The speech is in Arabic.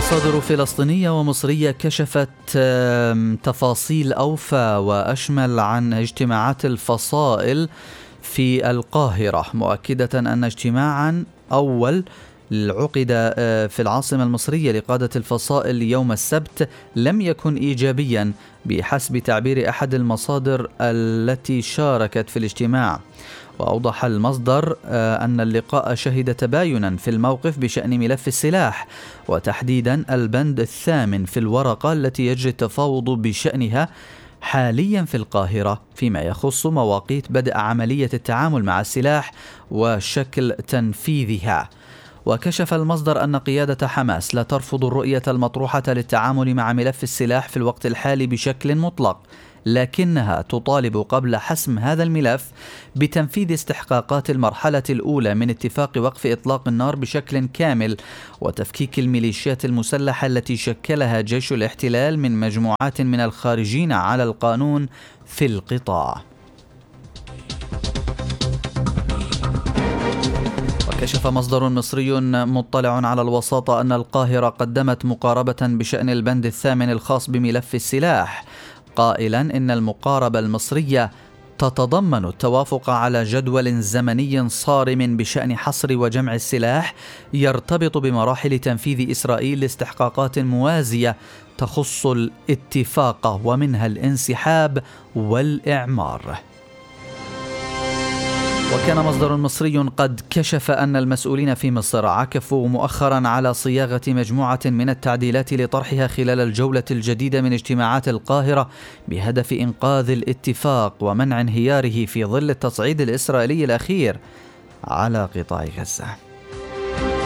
مصادر فلسطينية ومصرية كشفت تفاصيل أوفى وأشمل عن اجتماعات الفصائل في القاهرة، مؤكدة أن اجتماعا أول عقد في العاصمة المصرية لقادة الفصائل يوم السبت لم يكن إيجابيا بحسب تعبير أحد المصادر التي شاركت في الاجتماع. وأوضح المصدر أن اللقاء شهد تباينا في الموقف بشأن ملف السلاح، وتحديدا البند الثامن في الورقة التي يجري التفاوض بشأنها حاليا في القاهرة فيما يخص مواقيت بدء عملية التعامل مع السلاح وشكل تنفيذها. وكشف المصدر أن قيادة حماس لا ترفض الرؤية المطروحة للتعامل مع ملف السلاح في الوقت الحالي بشكل مطلق، لكنها تطالب قبل حسم هذا الملف بتنفيذ استحقاقات المرحلة الأولى من اتفاق وقف إطلاق النار بشكل كامل وتفكيك الميليشيات المسلحة التي شكلها جيش الاحتلال من مجموعات من الخارجين على القانون في القطاع. كشف مصدر مصري مطلع على الوساطة أن القاهرة قدمت مقاربة بشأن البند الثامن الخاص بملف السلاح، قائلا إن المقاربة المصرية تتضمن التوافق على جدول زمني صارم بشأن حصر وجمع السلاح يرتبط بمراحل تنفيذ إسرائيل لاستحقاقات موازية تخص الاتفاق ومنها الانسحاب والإعمار. وكان مصدر مصري قد كشف أن المسؤولين في مصر عكفوا مؤخرا على صياغة مجموعة من التعديلات لطرحها خلال الجولة الجديدة من اجتماعات القاهرة بهدف إنقاذ الاتفاق ومنع انهياره في ظل التصعيد الإسرائيلي الأخير على قطاع غزة.